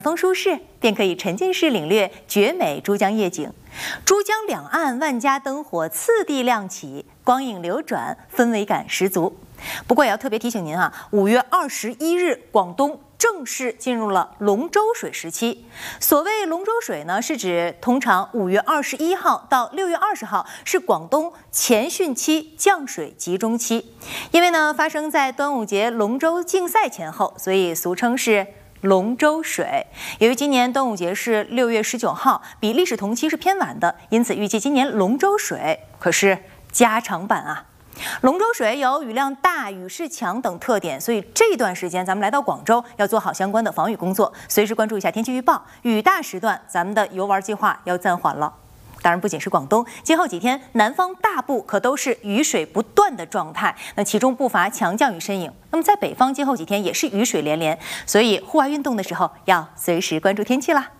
风舒适，便可以沉浸式领略绝美珠江夜景。珠江两岸万家灯火次第亮起，光影流转，氛围感十足。不过也要特别提醒您5月21日，广东正式进入了龙舟水时期。所谓龙舟水呢，是指通常5月21号到6月20号是广东前汛期降水集中期。因为呢发生在端午节龙舟竞赛前后，所以俗称是龙舟水。由于今年端午节是6月19号，比历史同期是偏晚的，因此预计今年龙舟水可是加长版啊。龙舟水有雨量大、雨势强等特点，所以这段时间咱们来到广州要做好相关的防雨工作，随时关注一下天气预报。雨大时段，咱们的游玩计划要暂缓了。当然，不仅是广东，今后几天南方大部可都是雨水不断的状态，那其中不乏强降雨身影。那么在北方，今后几天也是雨水连连，所以户外运动的时候要随时关注天气啦。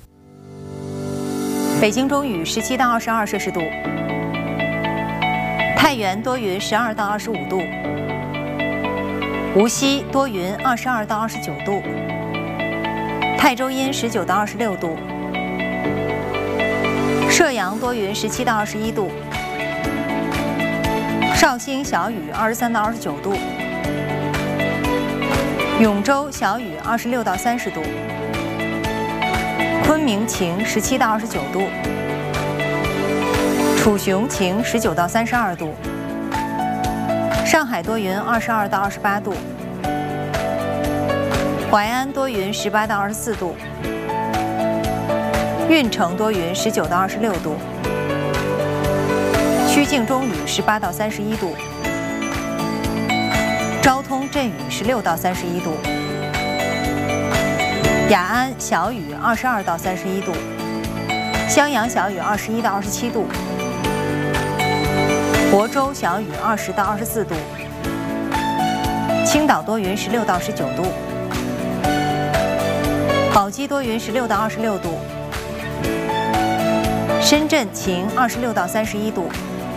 北京中雨17到22摄氏度，太原多云12到25度，无锡多云22到29度，泰州阴19到26度。射阳多云17到21度，绍兴小雨23到29度，永州小雨26到30度，昆明晴17到29度，楚雄晴19到32度，上海多云22到28度，淮安多云18到24度，运城多云19到26度，曲靖中雨18到31度，昭通阵雨16到31度，雅安小雨22到31度，襄阳小雨21到27度，亳州小雨20到24度，青岛多云16到19度，宝鸡多云16到26度，深圳晴26到31度，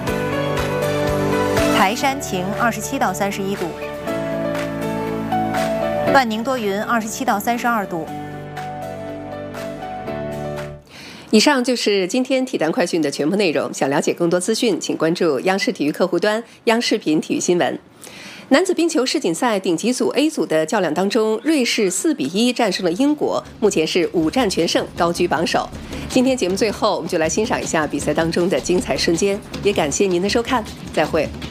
台山晴27到31度，万宁多云27到32度。 以上就是今天体坛快讯的全部内容。想了解更多资讯，请关注央视体育客户端、央视频体育新闻。男子冰球世锦赛顶级组 A 组的较量当中，瑞士4比1战胜了英国，目前是5战全胜，高居榜首。今天节目最后，我们就来欣赏一下比赛当中的精彩瞬间，也感谢您的收看，再会。